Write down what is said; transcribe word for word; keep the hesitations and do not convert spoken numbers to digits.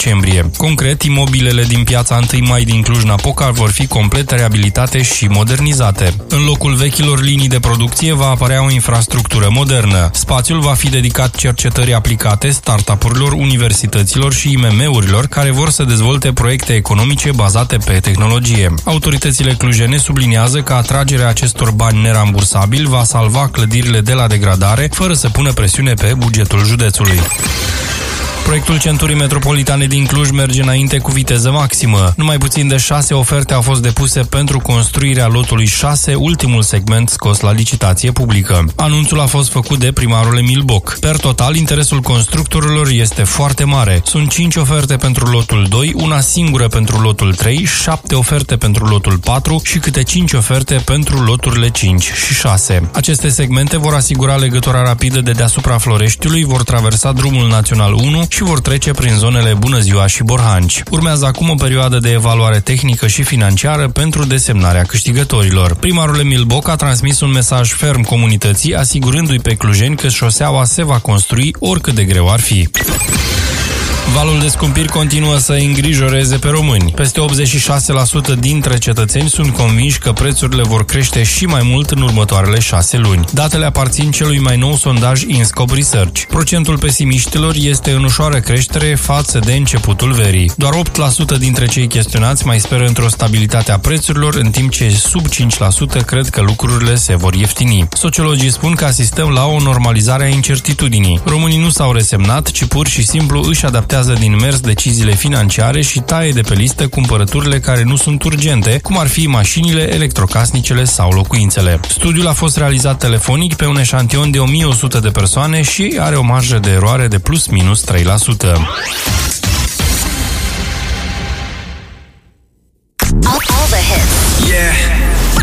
decembrie. Concret, imobilele din piața întâi mai din Cluj-Napoca vor fi complet reabilitate și modernizate. În locul vechilor linii de producție va apărea o infrastructură modernă. Spațiul va fi dedicat cercetării aplicate, startup-urilor, universităților și I M M-urilor care vor să dezvolte proiecte economice bazate pe tehnologie. Autoritățile clujene subliniază că atragerea acestor bani nerambursabili va salva clădirile de la degradare, fără să pună presiune pe bugetul județului. Proiectul Centurii Metropolitane din Cluj merge înainte cu viteză maximă. Numai puțin de șase oferte au fost depuse pentru construirea lotului șase, ultimul segment scos la licitație publică. Anunțul a fost făcut de primarul Emil Boc. Per total, interesul constructorilor este foarte mare. Sunt cinci oferte pentru lotul doi, una singură pentru lotul trei, șapte oferte pentru lotul patru și câte cinci oferte pentru loturile cinci și șase. Aceste segmente vor asigura legătura rapidă de deasupra Floreștiului, vor traversa drumul național unu și vor trece prin zonele Bună Ziua și Borhanci. Urmează acum o perioadă de evaluare tehnică și financiară pentru desemnarea câștigătorilor. Primarul Emil Boc a transmis un mesaj ferm comunității, asigurându-i pe clujeni că șoseaua se va construi oricât de greu ar fi. Valul de scumpiri continuă să îngrijoreze pe români. Peste optzeci și șase la sută dintre cetățeni sunt convinși că prețurile vor crește și mai mult în următoarele șase luni. Datele aparțin celui mai nou sondaj InScope Research. Procentul pesimiștilor este în ușoară creștere față de începutul verii. Doar opt la sută dintre cei chestionați mai speră într-o stabilitate a prețurilor, în timp ce sub cinci la sută cred că lucrurile se vor ieftini. Sociologii spun că asistăm la o normalizare a incertitudinii. Românii nu s-au resemnat, ci pur și simplu își adaptează din mers deciziile financiare și taie de pe listă cumpărăturile care nu sunt urgente, cum ar fi mașinile, electrocasnicele sau locuințele. Studiul a fost realizat telefonic pe un eșantion de o mie o sută de persoane și are o marjă de eroare de plus minus trei la sută.